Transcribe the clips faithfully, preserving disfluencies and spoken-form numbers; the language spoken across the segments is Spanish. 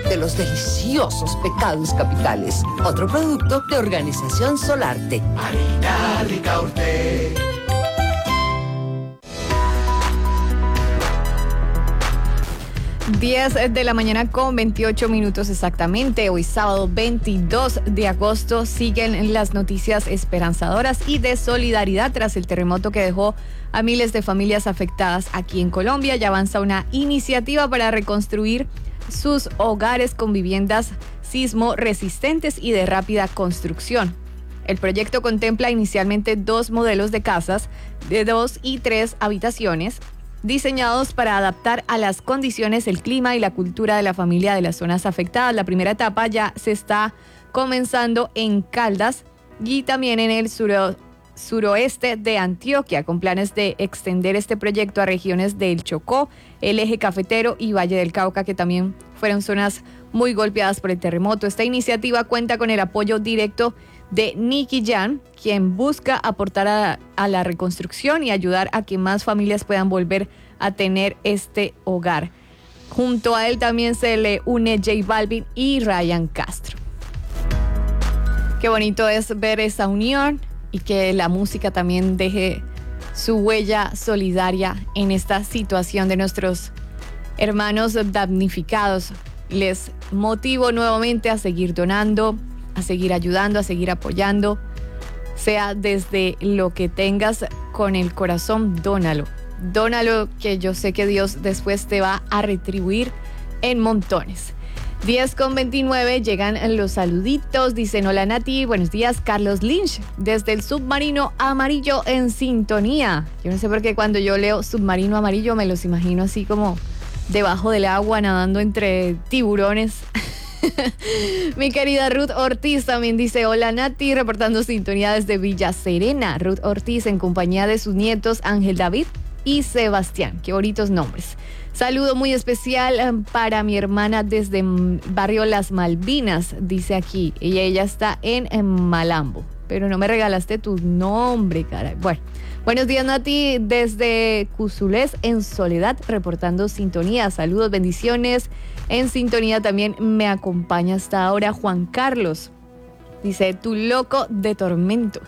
de los deliciosos Pecados Capitales. Otro producto de Organización Solarte. Harina Ricaurte. diez de la mañana con veintiocho minutos exactamente. Hoy sábado veintidós de agosto siguen las noticias esperanzadoras y de solidaridad tras el terremoto que dejó a miles de familias afectadas aquí en Colombia. Ya avanza una iniciativa para reconstruir sus hogares con viviendas sismo resistentes y de rápida construcción. El proyecto contempla inicialmente dos modelos de casas de dos y tres habitaciones diseñados para adaptar a las condiciones, el clima y la cultura de la familia de las zonas afectadas. La primera etapa ya se está comenzando en Caldas y también en el suro, suroeste de Antioquia, con planes de extender este proyecto a regiones del Chocó, el Eje Cafetero y Valle del Cauca, que también fueron zonas muy golpeadas por el terremoto. Esta iniciativa cuenta con el apoyo directo de Nicky Jan, quien busca aportar a, a la reconstrucción y ayudar a que más familias puedan volver a tener este hogar. Junto a él también se le une J Balvin y Ryan Castro. Qué bonito es ver esa unión y que la música también deje su huella solidaria en esta situación de nuestros hermanos damnificados. Les motivo nuevamente a seguir donando, a seguir ayudando, a seguir apoyando, sea desde lo que tengas con el corazón, dónalo. Dónalo, que yo sé que Dios después te va a retribuir en montones. diez con veintinueve, llegan los saluditos, dicen: hola Nati, buenos días, Carlos Lynch, desde el submarino amarillo en sintonía. Yo no sé por qué cuando yo leo submarino amarillo me los imagino así como debajo del agua, nadando entre tiburones. Mi querida Ruth Ortiz también dice: hola Nati, reportando sintonía desde Villa Serena. Ruth Ortiz en compañía de sus nietos Ángel David y Sebastián. Qué bonitos nombres. Saludo muy especial para mi hermana desde barrio Las Malvinas, dice aquí. Y ella está en, en Malambo. Pero no me regalaste tu nombre, caray. Bueno, buenos días Nati, desde Cuzulés en Soledad, reportando sintonía. Saludos, bendiciones. En sintonía también me acompaña hasta ahora Juan Carlos. Dice: tu loco de tormento.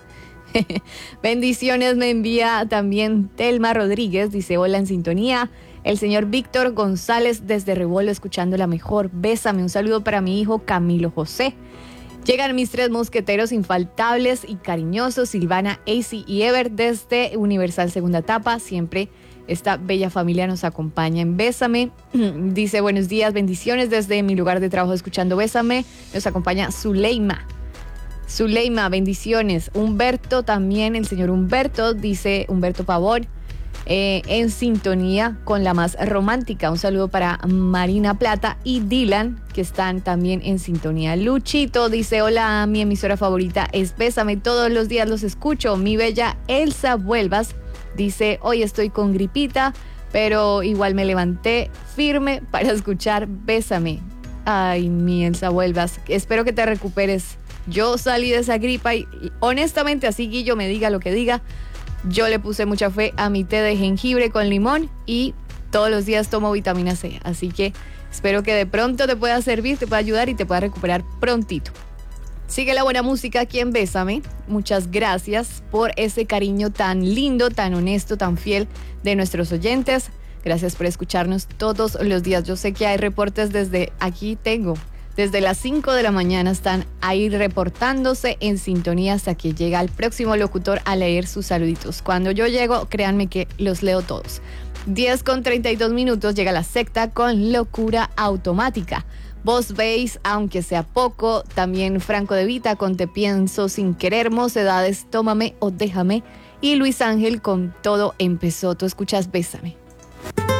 Bendiciones me envía también Telma Rodríguez. Dice: hola, en sintonía. El señor Víctor González desde Rebolo, escuchando la mejor. Bésame. Un saludo para mi hijo Camilo José. Llegan mis tres mosqueteros infaltables y cariñosos, Silvana, Acey y Ever, desde Universal Segunda Etapa. Siempre esta bella familia nos acompaña en Bésame. Dice: buenos días, bendiciones desde mi lugar de trabajo escuchando Bésame. Nos acompaña Zuleima. Zuleima, bendiciones. Humberto también, el señor Humberto, dice Humberto Pavón, eh, en sintonía con la más romántica. Un saludo para Marina Plata y Dylan, que están también en sintonía. Luchito dice: hola, mi emisora favorita es Bésame, todos los días los escucho. Mi bella Elsa Vuelvas dice: hoy estoy con gripita, pero igual me levanté firme para escuchar Bésame. Ay, mi Elsa Vuelvas, espero que te recuperes. Yo salí de esa gripa y honestamente, así Guillo me diga lo que diga, yo le puse mucha fe a mi té de jengibre con limón y todos los días tomo vitamina C. Así que espero que de pronto te pueda servir, te pueda ayudar y te pueda recuperar prontito. Sigue la buena música aquí en Bésame. Muchas gracias por ese cariño tan lindo, tan honesto, tan fiel de nuestros oyentes. Gracias por escucharnos todos los días. Yo sé que hay reportes desde aquí, tengo desde las cinco de la mañana, están ahí reportándose en sintonía hasta que llega el próximo locutor a leer sus saluditos. Cuando yo llego, créanme que los leo todos. diez con treinta y dos minutos, llega la secta con Locura Automática. Vos veis, aunque sea poco, también Franco De Vita con Te Pienso Sin Querer, Mocedades, Tómame o Déjame, y Luis Ángel con Todo Empezó. Tú escuchas Bésame.